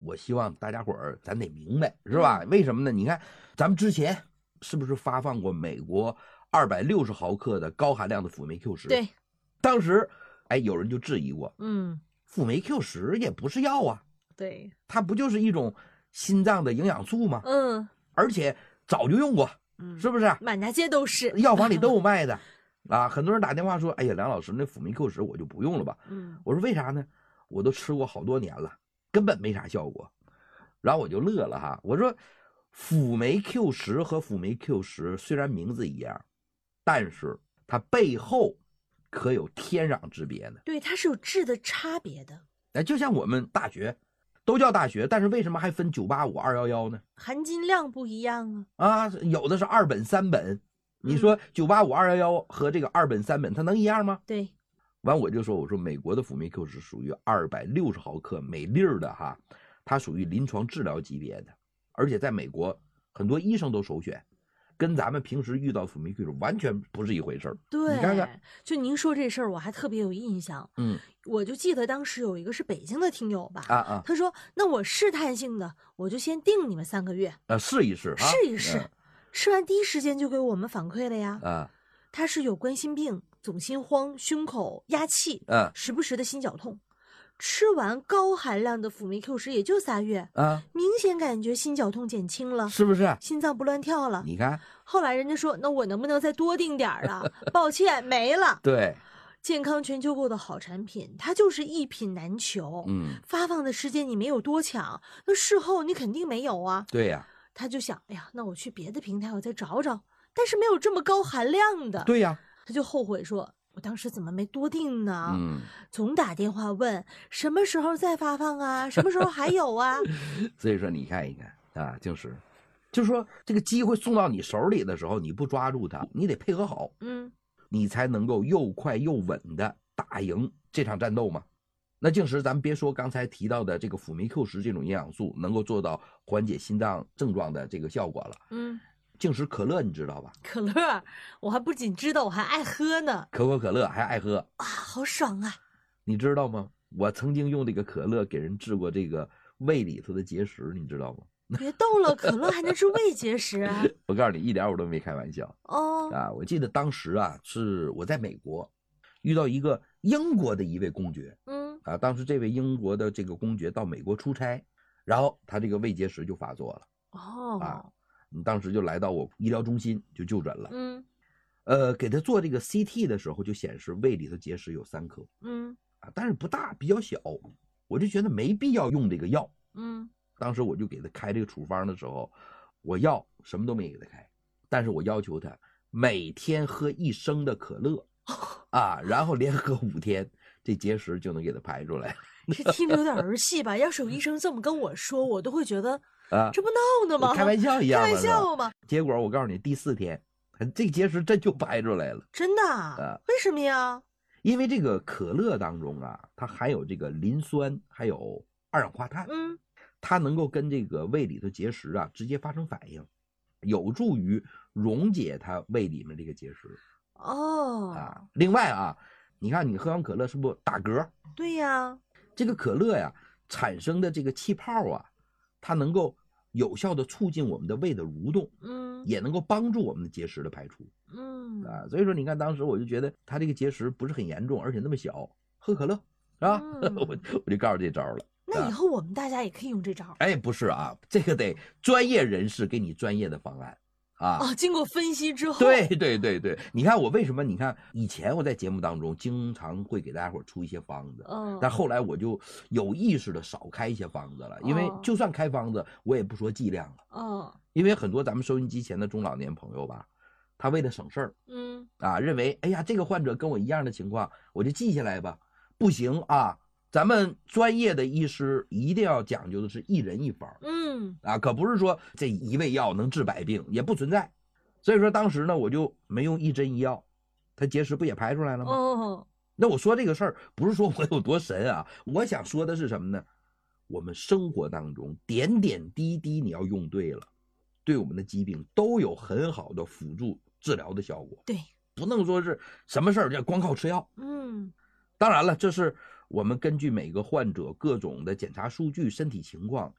我希望大家伙儿咱得明白，是吧？为什么呢？你看咱们之前是不是发放过美国260毫克的高含量的辅酶 Q10？ 对， 当时有人就质疑过，辅酶 Q10也不是药啊， 对， 它不就是一种心脏的营养素吗？而且早就用过，是不是？ 满大街都是， 药房里都有卖的啊。很多人打电话说，哎呀，梁老师，那辅酶 Q10我就不用了吧？我说为啥呢？我都吃过好多年了，根本没啥效果。然后我就乐了哈，我说辅酶 Q10和辅酶 Q10虽然名字一样，但是它背后可有天壤之别呢。 对，它是有质的差别的。 就像我们大学都叫大学，但是为什么还分985、211呢？ 含金量不一样啊，有的是2本3本，你说985、211和这个2本3本，它能一样吗？ 对。 完我就说，我说美国的辅酶 Q 是属于260毫克每粒的哈，它属于临床治疗级别的，而且在美国很多医生都首选，跟咱们平时遇到辅酶 Q 完全不是一回事儿。 对， 你看看， 就您说这事儿，我还特别有印象。我就记得当时有一个是北京的听友吧，他说，那我试探性的，我就先定你们3个月， 试一试， 试一试，吃完第一时间就给我们反馈了呀。他是有冠心病、总心慌、胸口压气，时不时的心绞痛。吃完高含量的辅酶 Q10也就3月，明显感觉心绞痛减轻了， 是不是？ 心脏不乱跳了。 你看， 后来人家说，那我能不能再多定点啊？抱歉，没了。 对， 健康全球购的好产品，它就是一品难求。发放的时间你没有多抢，那事后你肯定没有啊。 对呀， 他就想，哎呀，那我去别的平台我再找找。但是没有这么高含量的， 对呀， 他就后悔说，我当时怎么没多订呢？总打电话问什么时候再发放啊，什么时候还有啊？ 所以说你看一看啊，就是说这个机会送到你手里的时候，你不抓住它，你得配合好，你才能够又快又稳的打赢这场战斗嘛。那静时咱们别说刚才提到的这个辅酶 Q10这种营养素能够做到缓解心脏症状的这个效果了，静时可乐你知道吧？ 可乐我还不仅知道，我还爱喝呢。 可口可乐还爱喝啊，好爽啊！ 你知道吗？我曾经用这个可乐给人治过这个胃里头的结石，你知道吗？ 别逗了，可乐还能治胃结石啊？ 我告诉你，一点我都没开玩笑我记得当时是我在美国遇到一个英国的一位公爵，当时这位英国的这个公爵到美国出差，然后他这个胃结石就发作了。当时就来到我医疗中心就就诊了。给他做这个 CT 的时候就显示胃里头结石有3颗，但是不大，比较小，我就觉得没必要用这个药。当时我就给他开这个处方的时候，我药什么都没给他开，但是我要求他每天喝1升的可乐然后连喝5天，这结石就能给他排出来。 这听着有点儿戏吧？要是有医生这么跟我说，我都会觉得这不闹呢吗？ 开玩笑一样， 开玩笑吗？ 结果我告诉你，第4天，这个结石真就排出来了。 真的？为什么呀？ 因为这个可乐当中它含有这个磷酸，还有二氧化碳，它能够跟这个胃里头结石直接发生反应，有助于溶解它胃里面这个结石。另外你看你喝完可乐是不是打嗝？ 对呀， 这个可乐产生的这个气泡它能够有效的促进我们的胃的蠕动，也能够帮助我们的结石的排出，所以说你看当时我就觉得它这个结石不是很严重，而且那么小，喝可乐是吧？我就告诉这招了。 那以后我们大家也可以用这招。 不是这个得专业人士给你专业的方案经过分析之后。 对，你看我为什么？你看以前我在节目当中经常会给大家伙出一些方子，但后来我就有意识的少开一些方子了，因为就算开方子，我也不说剂量了，因为很多咱们收音机前的中老年朋友吧，他为了省事儿，认为哎呀这个患者跟我一样的情况，我就记下来吧，不行咱们专业的医师一定要讲究的是1人1方，可不是说这一味药能治100病，也不存在。所以说当时呢，我就没用1针1药，它结石不也排出来了吗？那我说这个事儿不是说我有多神我想说的是什么呢？我们生活当中点点滴滴你要用对了，对我们的疾病都有很好的辅助治疗的效果。 对， 不能说是什么事儿就光靠吃药。当然了，这是我们根据每个患者各种的检查数据、身体情况